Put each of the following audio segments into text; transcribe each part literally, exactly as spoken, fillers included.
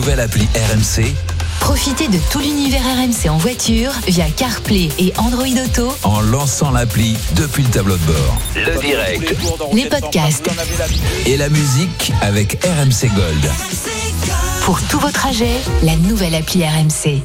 nouvelle appli R M C. Profitez de tout l'univers R M C en voiture via CarPlay et Android Auto En lançant l'appli depuis le tableau de bord. Le direct. Les podcasts. Et la musique avec R M C Gold. Pour tous vos trajets, la nouvelle appli R M C.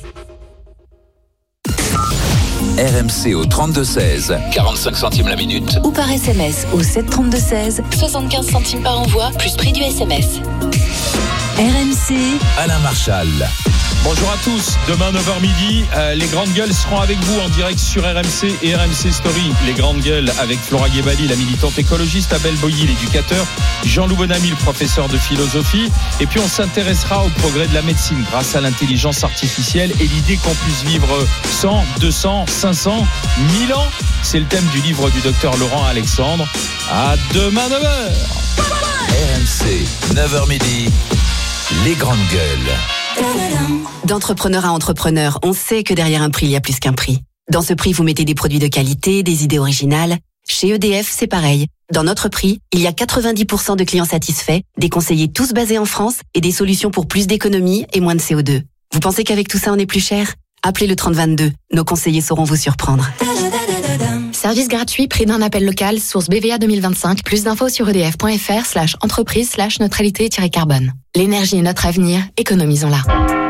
R M C au trente-deux seize, quarante-cinq centimes la minute. Ou par S M S au sept trente-deux seize, soixante-quinze centimes par envoi, plus prix du S M S. R M C, Alain Marchal. Bonjour à tous, demain neuf heures midi, euh, les Grandes Gueules seront avec vous en direct sur R M C et R M C Story. Les Grandes Gueules avec Flora Guébali, la militante écologiste, Abel Boilly, l'éducateur, Jean-Loup Bonamy, le professeur de philosophie. Et puis on s'intéressera au progrès de la médecine grâce à l'intelligence artificielle et l'idée qu'on puisse vivre cent, deux cents, cinq cents, mille ans. C'est le thème du livre du docteur Laurent Alexandre. À demain neuf heures. R M C, neuf heures midi, les Grandes Gueules. D'entrepreneur à entrepreneur, on sait que derrière un prix, il y a plus qu'un prix. Dans ce prix, vous mettez des produits de qualité, des idées originales. Chez E D F, c'est pareil. Dans notre prix, il y a quatre-vingt-dix pour cent de clients satisfaits, des conseillers tous basés en France et des solutions pour plus d'économie et moins de C O deux. Vous pensez qu'avec tout ça, on est plus cher ? Appelez le trente vingt-deux. Nos conseillers sauront vous surprendre. Service gratuit, prix d'un appel local, source B V A deux mille vingt-cinq. Plus d'infos sur edf.fr slash entreprise slash neutralité-carbone. L'énergie est notre avenir, économisons-la.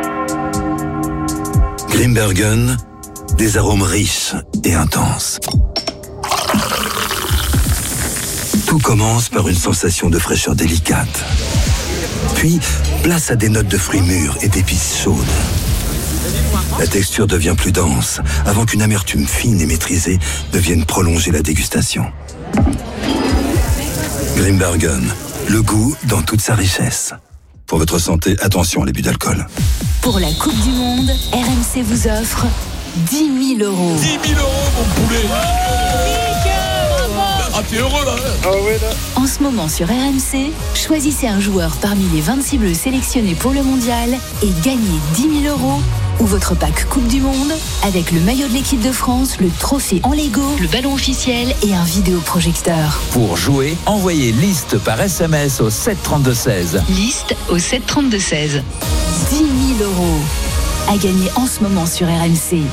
Grimbergen, des arômes riches et intenses. Tout commence par une sensation de fraîcheur délicate. Puis, place à des notes de fruits mûrs et d'épices chaudes. La texture devient plus dense, avant qu'une amertume fine et maîtrisée ne vienne prolonger la dégustation. Grimbergen, le goût dans toute sa richesse. Pour votre santé, attention à l'abus d'alcool. pour la Coupe du Monde, R M C vous offre dix mille euros. dix mille euros, mon poulet. Ah, t'es heureux là. Ah ouais là. En ce moment sur R M C, choisissez un joueur parmi les vingt-six bleus sélectionnés pour le mondial et gagnez dix mille euros ou votre pack Coupe du Monde avec le maillot de l'équipe de France, le trophée en Lego, le ballon officiel et un vidéoprojecteur. Pour jouer, envoyez liste par S M S au sept trente-deux seize. Liste au sept trente-deux seize. dix mille euros à gagner en ce moment sur R M C.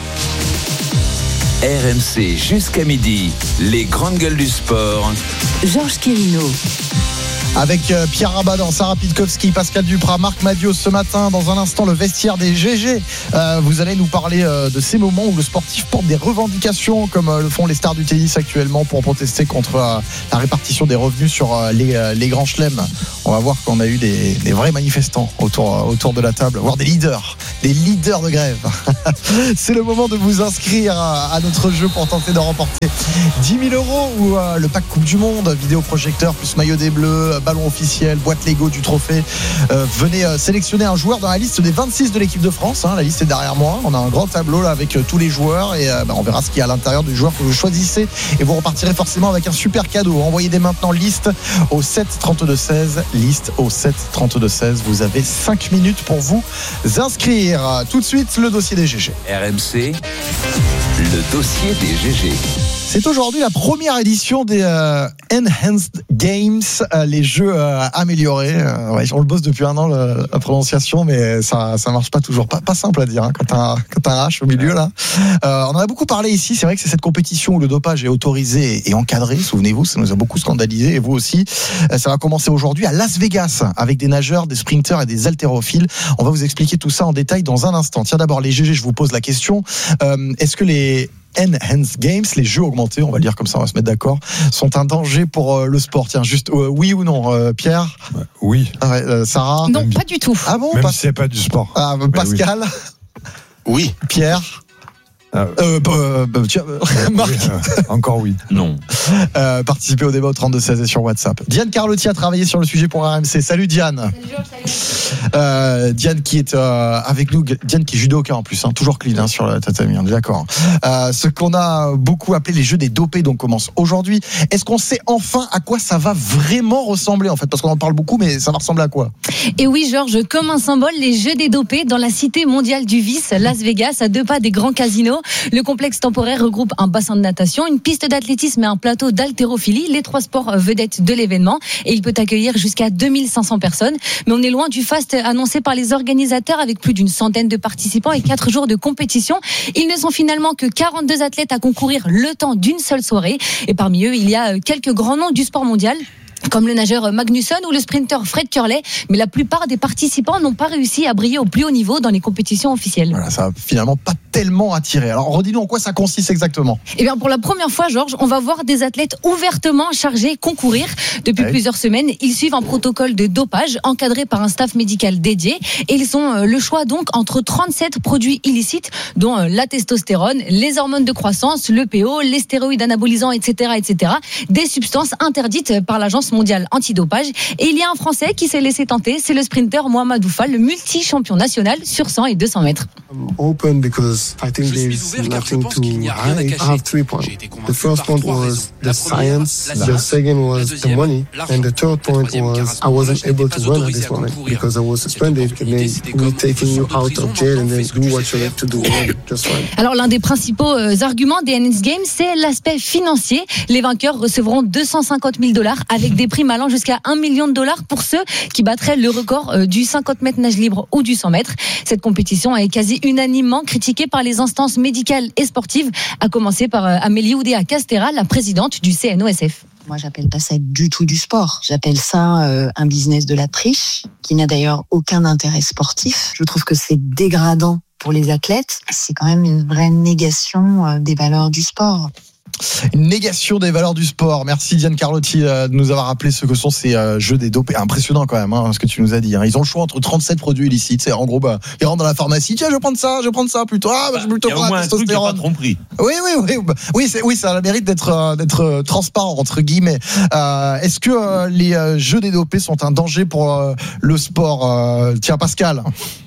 R M C jusqu'à midi, les grandes gueules du sport. Georges Quirino. Avec euh, Pierre Rabadan, Sarah Pitkowski, Pascal Duprat, Marc Madiot ce matin. Dans un instant, le vestiaire des G G. Euh, vous allez nous parler euh, de ces moments où le sportif porte des revendications, comme euh, le font les stars du tennis actuellement, pour protester contre euh, la répartition des revenus sur euh, les, euh, les grands chelems. On va voir qu'on a eu des, des vrais manifestants autour, euh, autour de la table, voire des leaders, des leaders de grève. C'est le moment de vous inscrire à, à notre jeu pour tenter de remporter dix mille euros ou euh, le pack Coupe du Monde, vidéoprojecteur plus maillot des Bleus, ballon officiel, boîte Lego du trophée. Euh, venez euh, sélectionner un joueur dans la liste des vingt-six de l'équipe de France, hein. La liste est derrière moi. On a un grand tableau là avec euh, tous les joueurs et euh, bah, on verra ce qu'il y a à l'intérieur du joueur que vous choisissez et vous repartirez forcément avec un super cadeau. Envoyez dès maintenant liste au sept trente-deux seize. Liste au sept trente-deux seize. Vous avez cinq minutes pour vous inscrire. Tout de suite, le dossier des G G. R M C, le dossier des G G. C'est aujourd'hui la première édition des euh, Enhanced Games, euh, les jeux euh, améliorés. Euh, ouais, on le bosse depuis un an, le, la prononciation, mais ça ça marche pas toujours. Pas, pas simple à dire hein, quand t'as quand t'as un H au milieu là. Euh, on en a beaucoup parlé ici. C'est vrai que c'est cette compétition où le dopage est autorisé et encadré. Souvenez-vous, ça nous a beaucoup scandalisé et vous aussi. Euh, ça va commencer aujourd'hui à Las Vegas avec des nageurs, des sprinteurs et des haltérophiles. On va vous expliquer tout ça en détail dans un instant. Tiens, d'abord les G G, je vous pose la question. Euh, est-ce que les Enhanced Games, les jeux augmentés, on va le dire comme ça, on va se mettre d'accord, sont un danger pour euh, le sport? Tiens, juste euh, oui ou non, euh, Pierre? Ouais, oui. Ah ouais, euh, Sarah? Non, Même pas du tout. Ah bon? Même Pas... si c'est pas du sport. Ah, Pascal? Oui. Pierre? Ah, Euh, bah, euh, bah, tiens, euh, Marc, oui, euh, encore oui. Non. euh, participez au débat au trente-deux seize et sur WhatsApp. Diane Carlotti a travaillé sur le sujet pour R M C. Salut Diane. Euh, Diane qui est euh, avec nous, Diane qui est judoka en plus, hein, toujours clean hein, sur le tatami, on est d'accord. Euh, ce qu'on a beaucoup appelé les jeux des dopés donc commence aujourd'hui. Est-ce qu'on sait enfin à quoi ça va vraiment ressembler en fait? Parce qu'on en parle beaucoup, mais ça va ressembler à quoi? Et oui, Georges, comme un symbole, les jeux des dopés dans la cité mondiale du vice, Las Vegas, à deux pas des grands casinos. Casino. Le complexe temporaire regroupe un bassin de natation, une piste d'athlétisme et un plateau d'haltérophilie, les trois sports vedettes de l'événement. Et il peut accueillir jusqu'à deux mille cinq cents personnes. Mais on est loin du faste annoncé par les organisateurs avec plus d'une centaine de participants et quatre jours de compétition. Ils ne sont finalement que quarante-deux athlètes à concourir le temps d'une seule soirée. Et parmi eux, il y a quelques grands noms du sport mondial, comme le nageur Magnussen ou le sprinter Fred Curley, mais la plupart des participants n'ont pas réussi à briller au plus haut niveau dans les compétitions officielles. Voilà, ça a finalement pas tellement attiré. Alors redis-nous en quoi ça consiste exactement. Eh bien, pour la première fois, Georges, on va voir des athlètes ouvertement chargés concourir. Depuis ouais. plusieurs semaines, ils suivent un protocole de dopage encadré par un staff médical dédié, et ils ont le choix donc entre trente-sept produits illicites, dont la testostérone, les hormones de croissance, le P O, les stéroïdes anabolisants, et cetera, et cetera, des substances interdites par l'agence mondial antidopage. Et il y a un Français qui s'est laissé tenter, c'est le sprinter Mohamed Oufal, le multi-champion national sur cent et deux cents mètres. Open because I think there's nothing to hide. I have three points. The first point was the science, the second was the money, and the third point was I wasn't able to run at this moment because I was suspended, and then we taking you out of jail and then do what you have to do. Just fine. Alors l'un des principaux arguments des N X Games, c'est l'aspect financier. Les vainqueurs recevront deux cent cinquante mille dollars avec des primes allant jusqu'à un million de dollars pour ceux qui battraient le record du cinquante mètres nage libre ou du cent mètres. Cette compétition est quasi unanimement critiquée par les instances médicales et sportives, à commencer par Amélie Oudéa-Castéra, la présidente du C N O S F. Moi, j'appelle pas ça du tout du sport. J'appelle ça euh, un business de la triche, qui n'a d'ailleurs aucun intérêt sportif. Je trouve que c'est dégradant pour les athlètes. C'est quand même une vraie négation euh, des valeurs du sport. Une négation des valeurs du sport. Merci Diane Carlotti de nous avoir rappelé ce que sont ces jeux des dopés. Impressionnant quand même, hein, ce que tu nous as dit. Hein. Ils ont le choix entre trente-sept produits illicites. C'est en gros, bah, ils rentrent dans la pharmacie. Tiens, je vais prendre ça, je vais prendre ça plutôt. Ah, bah, je vais plutôt prendre la testostérone. Pas tromperie. Oui, oui, oui, bah, oui, c'est, oui, ça a le mérite d'être, d'être transparent entre guillemets. Euh, est-ce que euh, les euh, jeux des dopés sont un danger pour euh, le sport euh, Tiens, Pascal.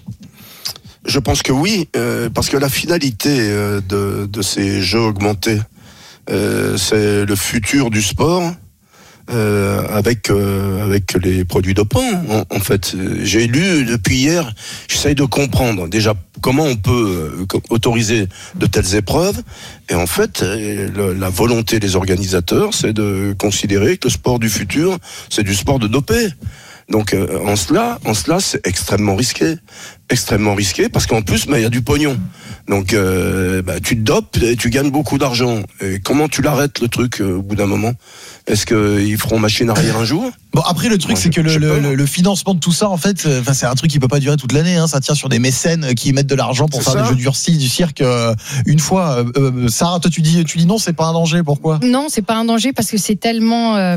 Je pense que oui, euh, parce que la finalité euh, de, de ces jeux augmentés, Euh, c'est le futur du sport euh, avec euh, avec les produits dopants. En, en fait, j'ai lu depuis hier. J'essaye de comprendre déjà comment on peut euh, autoriser de telles épreuves. Et en fait, le, la volonté des organisateurs, c'est de considérer que le sport du futur, c'est du sport de dopé. Donc euh, en cela, en cela, c'est extrêmement risqué, extrêmement risqué, parce qu'en plus, bah, il y a du pognon. Donc euh, bah, tu te dopes et tu gagnes beaucoup d'argent. Et comment tu l'arrêtes le truc euh, au bout d'un moment ? Est-ce qu'ils feront machine arrière un jour ? Bon, après le truc, Moi, c'est je, que le, le, le financement de tout ça, en fait, euh, c'est un truc qui peut pas durer toute l'année. Hein, ça tient sur des mécènes qui mettent de l'argent pour c'est faire ça. Des jeux durcis, du cirque. Euh, une fois, euh, Sarah, toi tu dis, tu dis non, c'est pas un danger. Pourquoi ? Non, c'est pas un danger parce que c'est tellement. Euh...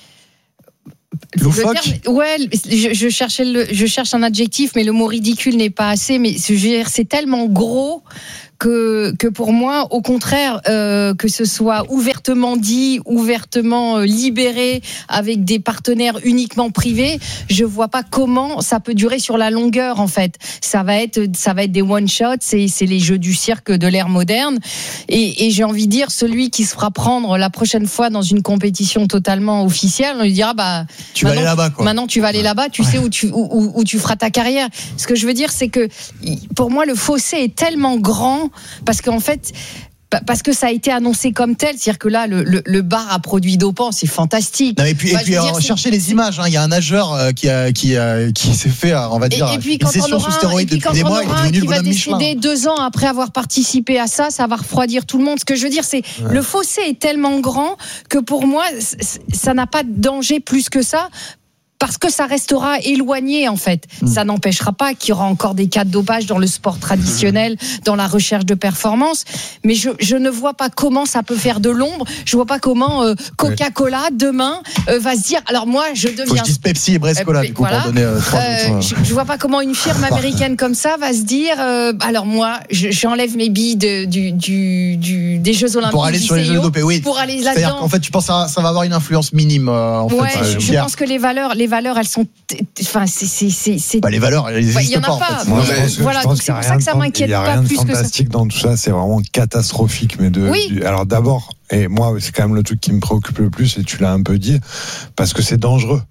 Loufoque. Terme, ouais, je, je cherchais le, je cherche un adjectif, mais le mot ridicule n'est pas assez. Mais je veux dire, c'est tellement gros que que pour moi, au contraire, euh, que ce soit ouvertement dit, ouvertement euh, libéré, avec des partenaires uniquement privés, je vois pas comment ça peut durer sur la longueur. En fait, ça va être, ça va être des one shots. C'est c'est les jeux du cirque de l'ère moderne. Et, et j'ai envie de dire, celui qui se fera prendre la prochaine fois dans une compétition totalement officielle, on lui dira bah tu vas aller là-bas, quoi. Maintenant, tu vas aller là-bas. Tu ouais. sais où tu où, où, où tu feras ta carrière. Ce que je veux dire, c'est que pour moi, le fossé est tellement grand. Parce qu'en fait, parce que ça a été annoncé comme tel, c'est-à-dire que là, le, le, le bar à produits dopants, c'est fantastique. Non, et puis, bah, et puis dire, chercher les images. Il hein, y a un nageur euh, qui a qui a, qui s'est fait, on va dire, et, et puis, une session sous stéroïdes depuis des mois. Il est devenu le bonhomme Michelin. Décédé deux ans après avoir participé à ça, ça va refroidir tout le monde. Ce que je veux dire, c'est ouais. le fossé est tellement grand que pour moi, ça n'a pas de danger plus que ça. Parce que ça restera éloigné, en fait. Mmh. Ça n'empêchera pas qu'il y aura encore des cas de dopage dans le sport traditionnel, dans la recherche de performance. Mais je, je ne vois pas comment ça peut faire de l'ombre. Je vois pas comment euh, Coca-Cola, ouais. demain, euh, va se dire... Alors moi, je deviens... Faut que je dise Pepsi et Brescola, euh, du coup, voilà. pour donner euh, trois euh, autres, je, je vois pas comment une firme américaine comme ça va se dire... Euh, alors moi, je, j'enlève mes billes de, du, du, du, des Jeux Olympiques. Pour aller sur les Jeux dopés, oui. Pour aller là-dedans. C'est-à-dire qu'en fait, tu penses que ça va avoir une influence minime, euh, en ouais, fait. Je, je pense que les valeurs... Les valeurs, elles sont, enfin, c'est, c'est, c'est, c'est... Bah, les valeurs, elles n'existent ouais, y en a pas. pas. En fait. Moi, je pense, voilà, je pense c'est pour ça que ça m'inquiète pas plus que ça. Il n'y a rien de fantastique dans tout ça, c'est vraiment catastrophique. Mais de, oui. du, alors d'abord, et moi, c'est quand même le truc qui me préoccupe le plus, et tu l'as un peu dit, parce que c'est dangereux.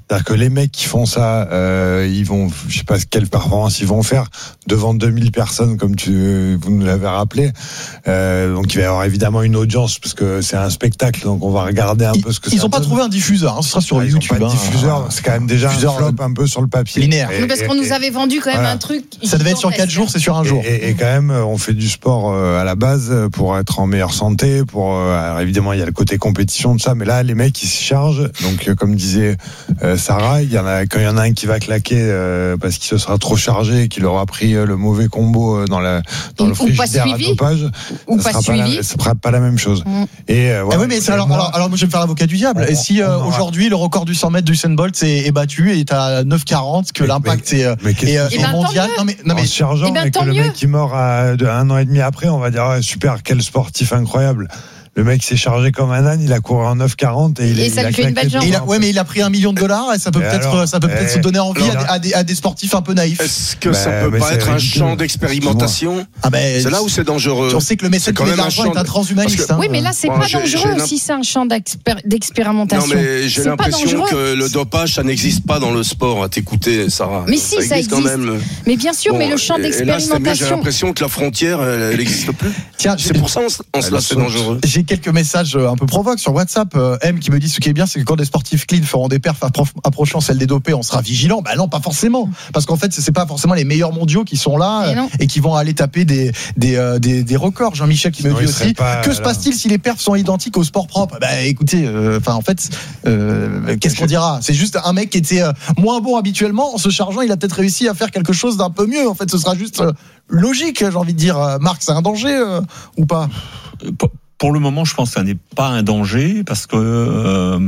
C'est-à-dire que les mecs qui font ça, euh, ils vont, je sais pas quelle performance ils vont faire devant deux mille personnes, comme tu, vous nous l'avez rappelé. Euh, donc il va y avoir évidemment une audience parce que c'est un spectacle, donc on va regarder un ils, peu ce que ils ça ont pas donne. trouvé un diffuseur, hein, ce sera sur ah, YouTube. Ils ont pas de diffuseur, hein, c'est quand même déjà un flop un peu sur le papier. Linéaire. Et, parce qu'on et, nous avait vendu quand même voilà. un truc. Ça devait être sur quatre jours, c'est sur un jour. Et, et, et quand même, on fait du sport à la base pour être en meilleure santé. Pour alors évidemment, il y a le côté compétition de ça, mais là, les mecs ils se chargent. Donc, comme disait euh, Sarah, il y en a quand il y en a un qui va claquer euh, parce qu'il se sera trop chargé et qu'il aura pris euh, le mauvais combo dans la dans ou, le frigidaire à dopage, ou ça pas sera suivi. pas la, ça sera pas la même chose. Mmh. Et euh, voilà, ah oui, mais alors, moi, alors, alors, moi, je vais me faire l'avocat du diable. On, et si euh, aujourd'hui le record du cent mètres d'Usain Bolt est, est battu et t'as neuf quarante, que mais, l'impact mais, est, mais est, et ben, mondial, non mais non mais en se chargeant, et ben, et que le mieux. mec qui meurt à de, un an et demi après, on va dire ouais, super, quel sportif incroyable. Le mec s'est chargé comme un âne, il a couru en neuf quarante et il, et ça il lui a fait une belle jambe. Il a, ouais, mais il a pris un million de dollars et ça peut et peut-être, alors, ça peut peut-être se donner envie alors, à, à, des, à des sportifs un peu naïfs. Est-ce que bah, ça peut pas être un champ d'expérimentation? Ah ben, c'est là où c'est dangereux. On sait que le mécène qui met de l'argent est un transhumaniste. Que, hein. Oui, mais là, c'est ouais, pas j'ai, dangereux j'ai si c'est un champ d'expérimentation. Non, mais j'ai c'est l'impression que le dopage, ça n'existe pas dans le sport. À t'écouter, Sarah. Mais si, ça existe quand même. Mais bien sûr, mais le champ d'expérimentation. J'ai l'impression que la frontière, elle n'existe plus. Tiens, c'est pour ça en cela c'est dangereux. J'ai quelques messages un peu provoque sur WhatsApp. euh, M qui me dit ce qui est bien, c'est que quand des sportifs clean feront des perfs appro- approchant celles des dopés, on sera vigilant. Bah non, pas forcément, parce qu'en fait c'est pas forcément les meilleurs mondiaux qui sont là euh, et qui vont aller taper des des euh, des, des records. Jean-Michel qui me dit aussi que se passe-t-il si les perfs sont identiques au sport propre? Bah écoutez, enfin euh, en fait, euh, qu'est-ce qu'on dira? C'est juste un mec qui était euh, moins bon habituellement, en se chargeant, il a peut-être réussi à faire quelque chose d'un peu mieux. En fait, ce sera juste euh, logique, j'ai envie de dire. Marc, c'est un danger euh, ou pas? Pour le moment, je pense que ça n'est pas un danger parce que euh,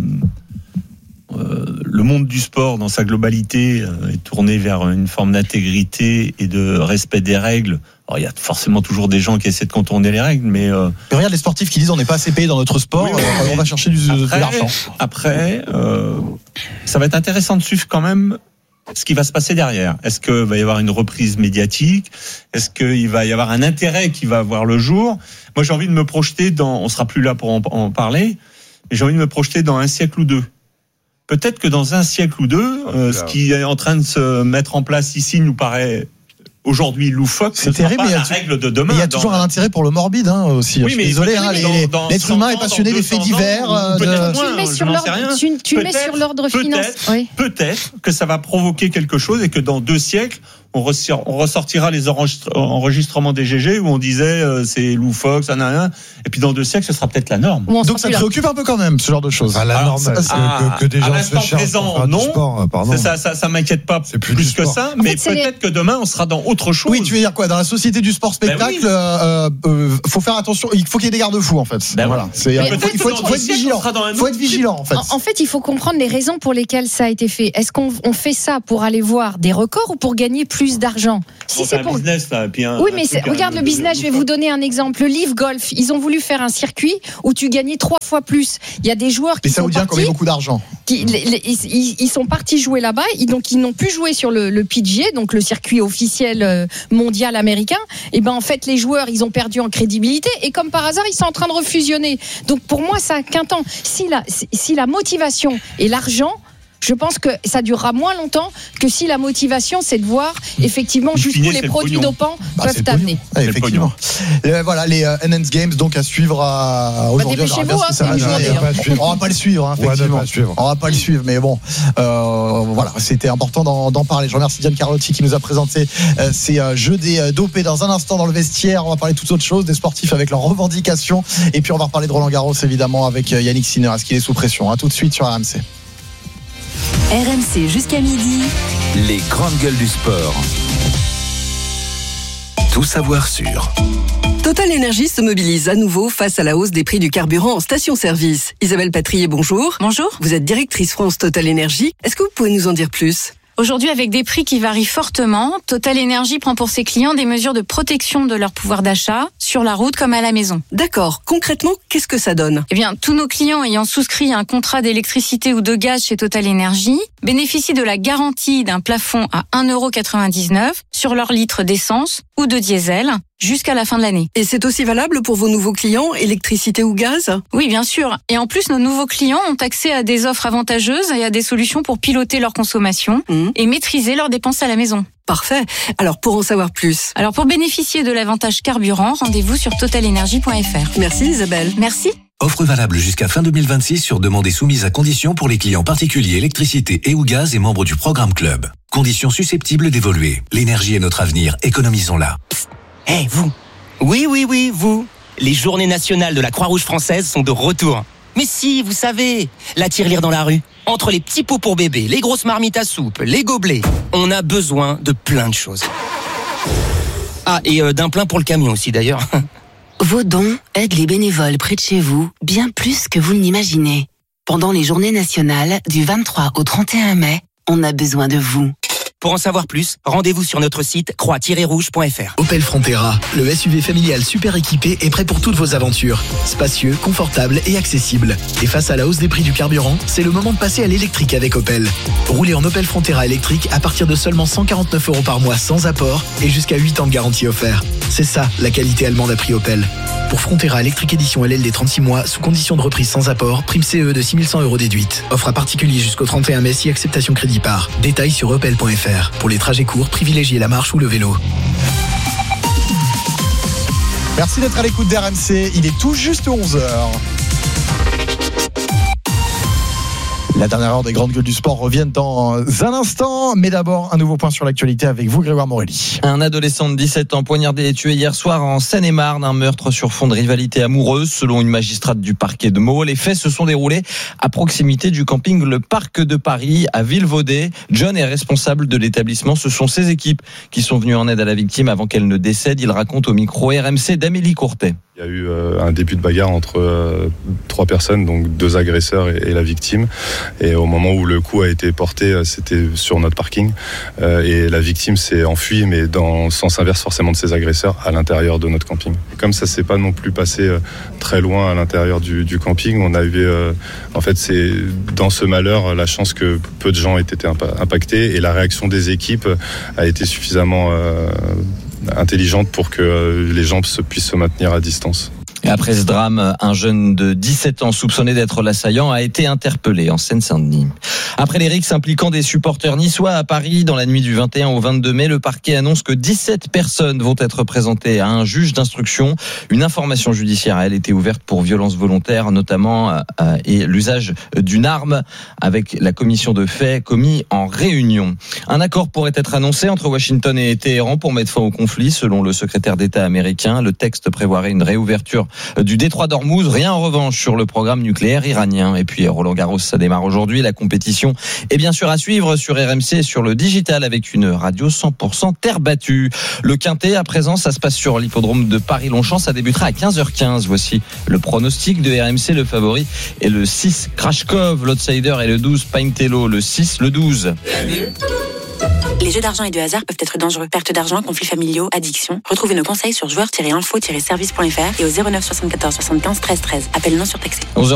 euh, le monde du sport, dans sa globalité, euh, est tourné vers une forme d'intégrité et de respect des règles. Alors, il y a forcément toujours des gens qui essaient de contourner les règles, mais... Euh... mais regarde les sportifs qui disent on n'est pas assez payé dans notre sport, oui, oui, euh, on va chercher du, après, de l'argent. Après, euh, ça va être intéressant de suivre quand même ce qui va se passer derrière. Est-ce qu'il va y avoir une reprise médiatique? Est-ce qu'il va y avoir un intérêt qui va voir le jour? Moi, j'ai envie de me projeter dans... On sera plus là pour en, en parler, mais j'ai envie de me projeter dans un siècle ou deux. Peut-être que dans un siècle ou deux, euh, ce qui est en train de se mettre en place ici nous paraît... Aujourd'hui, loufoque, c'est terrible, pas mais la règle de demain. Il y a toujours un intérêt pour le morbide, hein, aussi. Oui, je mais suis désolé, hein, les, dans, l'être humain est passionné des faits divers. Ans, de... moins, tu le mets sur l'ordre, tu, tu mets sur l'ordre financier. Oui. Peut-être que ça va provoquer quelque chose et que dans deux siècles, on ressortira les enregistrements des G G où on disait euh, c'est loufoque, ça n'a rien. Et puis dans deux siècles, ce sera peut-être la norme. Donc ça te préoccupe un peu quand même, ce genre de choses. Ah, la norme, ça, c'est ah, que, que des gens se cherchent présent, non. Sport, pardon. Ça, ça, ça m'inquiète pas c'est plus, plus que ça, mais fait, peut-être les... que demain on sera dans autre chose. Oui, tu veux dire quoi? Dans la société du sport spectacle, ben oui. euh, euh, faut faire attention. Il faut qu'il y ait des garde-fous en fait. Ben voilà. C'est, il faut, il faut, être, faut être vigilant. Il faut être vigilant en fait. En, en fait, il faut comprendre les raisons pour lesquelles ça a été fait. Est-ce qu'on on fait ça pour aller voir des records ou pour gagner plus d'argent? Si c'est pour business, là, puis un, oui, mais c'est, regarde le business. Je vais vous donner un exemple. Le Live Golf, ils ont voulu faire un circuit où tu gagnais trois fois plus. Il y a des joueurs qui les sont Saoudiens partis, qui ont beaucoup d'argent. Qui, les, les, ils, ils sont partis jouer là-bas, ils, donc ils n'ont plus joué sur le, le P G A, donc le circuit officiel mondial américain. Et ben en fait, les joueurs, ils ont perdu en crédibilité. Et comme par hasard, ils sont en train de refusionner. Donc pour moi, ça n'a qu'un temps. Si la, si la motivation et l'argent, je pense que ça durera moins longtemps que si la motivation c'est de voir effectivement jusqu'où les produits dopants bah, peuvent t'amener. Ah, effectivement. Euh, voilà les euh, N N Games donc à suivre à aujourd'hui. Bah, dépêchez-vous, hein, ça, ça, on va pas le suivre, hein, effectivement. Suivre. On va pas le suivre, mais bon, euh, voilà, c'était important d'en, d'en parler. Je remercie Diane Carlotti qui nous a présenté euh, ces euh, jeux des euh, dopés dans un instant dans le vestiaire. On va parler de toutes autres choses, des sportifs avec leurs revendications, et puis on va reparler de Roland Garros évidemment avec euh, Yannick Sinner. Est-ce qu'il est sous pression? À tout de suite sur R M C. R M C jusqu'à midi. Les grandes gueules du sport. Tout savoir sur. Total Énergie se mobilise à nouveau face à la hausse des prix du carburant en station-service. Isabelle Patrier, bonjour. Bonjour. Vous êtes directrice France Total Énergie. Est-ce que vous pouvez nous en dire plus ? Aujourd'hui, avec des prix qui varient fortement, Total Énergie prend pour ses clients des mesures de protection de leur pouvoir d'achat, sur la route comme à la maison. D'accord. Concrètement, qu'est-ce que ça donne ? Eh bien, tous nos clients ayant souscrit un contrat d'électricité ou de gaz chez Total Énergie bénéficient de la garantie d'un plafond à un euro quatre-vingt-dix-neuf sur leur litre d'essence ou de diesel. jusqu'à la fin de l'année. Et c'est aussi valable pour vos nouveaux clients, électricité ou gaz ? Oui, bien sûr. Et en plus, nos nouveaux clients ont accès à des offres avantageuses et à des solutions pour piloter leur consommation mmh. et maîtriser leurs dépenses à la maison. Parfait. Alors, pour en savoir plus. Alors, pour bénéficier de l'avantage carburant, rendez-vous sur total energy point f r. Merci Isabelle. Merci. Offre valable jusqu'à fin deux mille vingt-six sur demande et soumise à conditions pour les clients particuliers électricité et ou gaz et membres du programme Club. Conditions susceptibles d'évoluer. L'énergie est notre avenir, économisons-la. Hé, hey, vous. Oui, oui, oui, vous. Les journées nationales de la Croix-Rouge française sont de retour. Mais si, vous savez, la tirelire dans la rue. Entre les petits pots pour bébé, les grosses marmites à soupe, les gobelets, on a besoin de plein de choses. Ah, et euh, d'un plein pour le camion aussi d'ailleurs. Vos dons aident les bénévoles près de chez vous bien plus que vous ne l'imaginez. Pendant les journées nationales du vingt-trois au trente et un mai, on a besoin de vous. Pour en savoir plus, rendez-vous sur notre site croix tiret rouge point f r. Opel Frontera, le S U V familial super équipé est prêt pour toutes vos aventures. Spacieux, confortable et accessible. Et face à la hausse des prix du carburant, c'est le moment de passer à l'électrique avec Opel. Roulez en Opel Frontera électrique à partir de seulement cent quarante-neuf euros par mois sans apport et jusqu'à huit ans de garantie offert. C'est ça, la qualité allemande à prix Opel. Pour Frontera électrique édition L L D trente-six mois, sous condition de reprise sans apport, prime C E de six mille cent euros déduite. Offre à particulier jusqu'au trente et un mai si acceptation crédit par. Détails sur opel point f r. Pour les trajets courts, privilégiez la marche ou le vélo. Merci d'être à l'écoute d'R M C. Il est tout juste onze heures. La dernière heure des grandes gueules du sport reviennent dans un instant, mais d'abord un nouveau point sur l'actualité avec vous, Grégoire Morelli. Un adolescent de dix-sept ans poignardé et tué hier soir en Seine-et-Marne, un meurtre sur fond de rivalité amoureuse selon une magistrate du parquet de Meaux. Les faits se sont déroulés à proximité du camping Le Parc de Paris à Vilvaudé. John est responsable de l'établissement. Ce sont ses équipes qui sont venues en aide à la victime avant qu'elle ne décède. Il raconte au micro R M C d'Amélie Courtet. Il y a eu euh, un début de bagarre entre euh, trois personnes, donc deux agresseurs et, et la victime. Et au moment où le coup a été porté, c'était sur notre parking. Euh, et la victime s'est enfuie, mais dans le sens inverse forcément de ses agresseurs, à l'intérieur de notre camping. Comme ça s'est pas non plus passé euh, très loin à l'intérieur du, du camping, on a eu, euh, en fait, c'est dans ce malheur la chance que peu de gens aient été impactés et la réaction des équipes a été suffisamment euh, intelligente pour que les gens puissent se maintenir à distance. Et après ce drame, un jeune de dix-sept ans soupçonné d'être l'assaillant a été interpellé en Seine-Saint-Denis. Après les rixes impliquant des supporters niçois à Paris dans la nuit du vingt et un au vingt-deux mai, le parquet annonce que dix-sept personnes vont être présentées à un juge d'instruction. Une information judiciaire a elle été ouverte pour violence volontaire notamment euh, et l'usage d'une arme avec la commission de faits commis en réunion. Un accord pourrait être annoncé entre Washington et Téhéran pour mettre fin au conflit selon le secrétaire d'État américain. Le texte prévoirait une réouverture du détroit d'Ormuz. Rien en revanche sur le programme nucléaire iranien. Et puis Roland Garros, ça démarre aujourd'hui. La compétition est bien sûr à suivre sur R M C et sur le digital avec une radio cent pour cent terre battue. Le Quintet, à présent, ça se passe sur l'hippodrome de Paris-Longchamp. Ça débutera à quinze heures quinze. Voici le pronostic de R M C. Le favori est le six Krashkov. L'outsider est le douze Paintello. Le six, le douze. Les jeux d'argent et de hasard peuvent être dangereux. Perte d'argent, conflits familiaux, addiction. Retrouvez nos conseils sur joueurs tiret info tiret service point f r et au zéro neuf soixante-quatorze soixante-quinze treize treize. Appel non surtaxé.